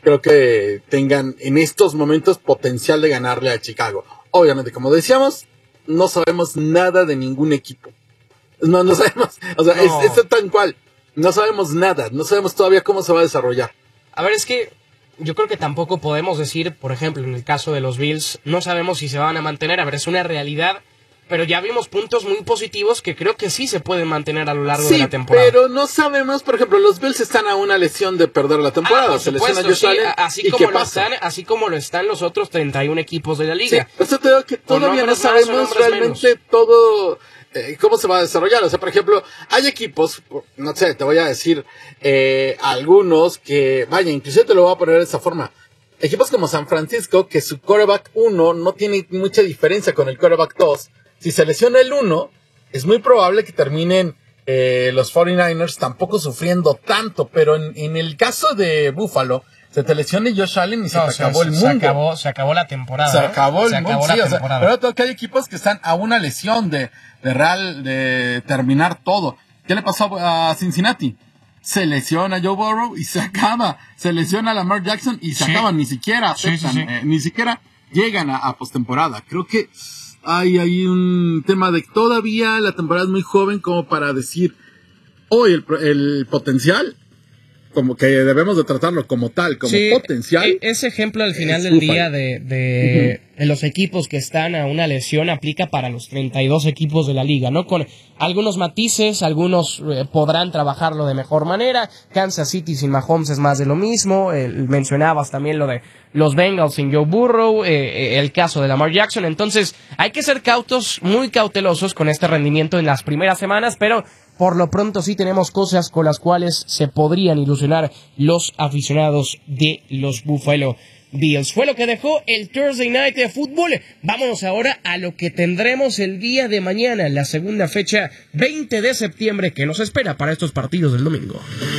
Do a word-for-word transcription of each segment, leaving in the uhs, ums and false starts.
creo que tengan en estos momentos potencial de ganarle a Chicago. Obviamente, como decíamos, no sabemos nada de ningún equipo. No, no sabemos, o sea, no. es, es tan cual. No sabemos nada, no sabemos todavía cómo se va a desarrollar. A ver, es que yo creo que tampoco podemos decir, por ejemplo, en el caso de los Bills, no sabemos si se van a mantener. A ver, es una realidad. Pero ya vimos puntos muy positivos que creo que sí se pueden mantener a lo largo sí, de la temporada. Pero no sabemos, por ejemplo, los Bills están a una lesión de perder la temporada. Ah, por se supuesto, lesiona sí, Allen, así, ¿y como qué lo pasa? están, así como lo están los otros treinta y uno equipos de la liga. Sí, eso te digo que todavía no sabemos realmente menos. todo eh, cómo se va a desarrollar. O sea, por ejemplo, hay equipos, no sé, te voy a decir eh, algunos que, vaya, inclusive te lo voy a poner de esa forma. Equipos como San Francisco, que su quarterback uno no tiene mucha diferencia con el quarterback dos. Si se lesiona el uno, es muy probable que terminen eh, los cuarenta y nueve ers tampoco sufriendo tanto, pero en, en el caso de Buffalo, se te lesiona Josh Allen y se no, te se, acabó se, el mundo. Se acabó, se acabó la temporada. Se acabó se el acabó mundo, la sí, temporada. O sea, pero todo que hay equipos que están a una lesión de, de real, de terminar todo. ¿Qué le pasó a Cincinnati? Se lesiona Joe Burrow y se acaba. Se lesiona a Lamar Jackson y se sí. acaba. Ni siquiera aceptan, sí, sí, sí. Eh, ni siquiera llegan a, a postemporada. Creo que hay ahí un tema de que todavía la temporada es muy joven como para decir hoy el, el potencial, como que debemos de tratarlo como tal, como sí, potencial. Ese ejemplo al final del día de, de, uh-huh. de los equipos que están a una lesión aplica para los treinta y dos equipos de la liga, ¿no? Con algunos matices, algunos eh, podrán trabajarlo de mejor manera. Kansas City sin Mahomes es más de lo mismo. Eh, mencionabas también lo de los Bengals sin Joe Burrow, eh, el caso de Lamar Jackson. Entonces hay que ser cautos, muy cautelosos con este rendimiento en las primeras semanas, pero por lo pronto sí tenemos cosas con las cuales se podrían ilusionar los aficionados de los Buffalo Bills. Fue lo que dejó el Thursday Night de fútbol. Vámonos ahora a lo que tendremos el día de mañana, la segunda fecha, veinte de septiembre, que nos espera para estos partidos del domingo.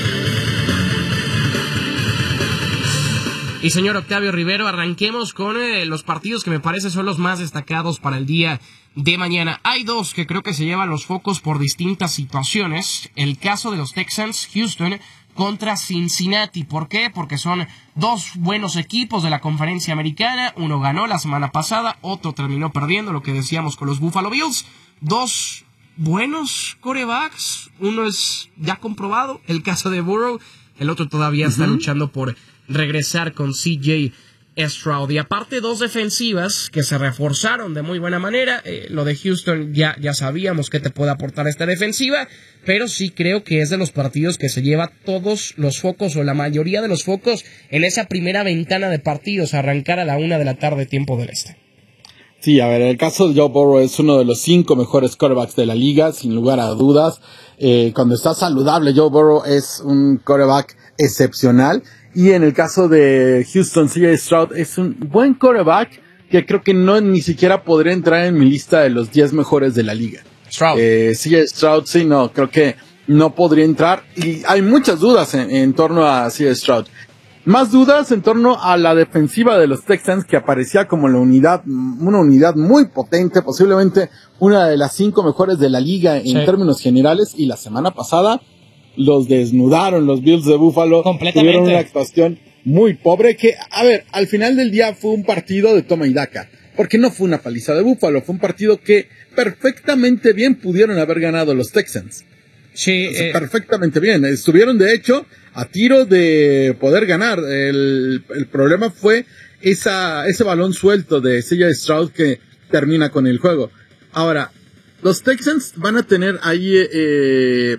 Y señor Octavio Rivero, arranquemos con eh, los partidos que me parece son los más destacados para el día de mañana. Hay dos que creo que se llevan los focos por distintas situaciones. El caso de los Texans Houston contra Cincinnati. ¿Por qué? Porque son dos buenos equipos de la conferencia americana. Uno ganó la semana pasada, otro terminó perdiendo, lo que decíamos con los Buffalo Bills. Dos buenos quarterbacks. Uno es ya comprobado, el caso de Burrow. El otro todavía uh-huh. está luchando por regresar con C J Stroud. Y aparte dos defensivas que se reforzaron de muy buena manera. Eh, lo de Houston ya, ya sabíamos que te puede aportar esta defensiva, pero sí creo que es de los partidos que se lleva todos los focos o la mayoría de los focos en esa primera ventana de partidos a arrancar a la una de la tarde tiempo del este. Sí, a ver, el caso de Joe Burrow es uno de los cinco mejores quarterbacks de la liga, sin lugar a dudas. Eh, cuando está saludable, Joe Burrow es un quarterback excepcional. Y en el caso de Houston, C J Stroud es un buen quarterback que creo que no ni siquiera podría entrar en mi lista de los diez mejores de la liga. Stroud. Eh, C J Stroud, sí, no, creo que no podría entrar. Y hay muchas dudas en, en torno a C J Stroud. Más dudas en torno a la defensiva de los Texans, que aparecía como la unidad, una unidad muy potente, posiblemente una de las cinco mejores de la liga en sí. términos generales. Y la semana pasada los desnudaron los Bills de Buffalo. Completamente. Tuvieron una actuación muy pobre que, a ver, al final del día fue un partido de toma y daca. Porque no fue una paliza de Buffalo, fue un partido que perfectamente bien pudieron haber ganado los Texans. Sí, o sea, eh, perfectamente bien. Estuvieron, de hecho, a tiro de poder ganar. El, el problema fue esa, ese balón suelto de C J Stroud que termina con el juego. Ahora, los Texans van a tener ahí eh,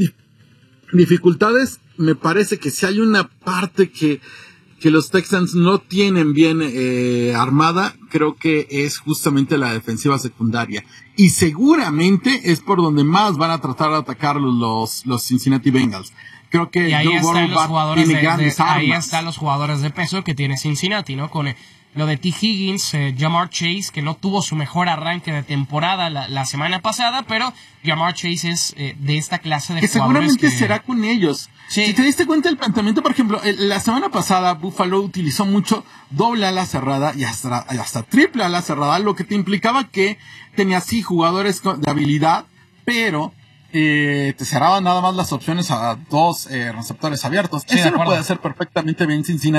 dificultades. Me parece que si hay una parte que, que los Texans no tienen bien eh, armada, creo que es justamente la defensiva secundaria. Y seguramente es por donde más van a tratar de atacar los, los Cincinnati Bengals. Creo que y ahí Joe están los Burrow jugadores tiene de, grandes de, armas. ahí están los jugadores de peso que tiene Cincinnati, ¿no? Con eh, lo de T. Higgins, eh, Ja'Marr Chase, que no tuvo su mejor arranque de temporada la, la semana pasada, pero Ja'Marr Chase es eh, de esta clase de que jugadores seguramente que... será con ellos. Sí. Si te diste cuenta del planteamiento, por ejemplo, el, la semana pasada Buffalo utilizó mucho doble ala cerrada y hasta, hasta triple ala cerrada, lo que te implicaba que tenía sí jugadores de habilidad, pero eh, te cerraban nada más las opciones a dos eh, receptores abiertos. Sí, eso lo puede hacer perfectamente bien Cincinnati.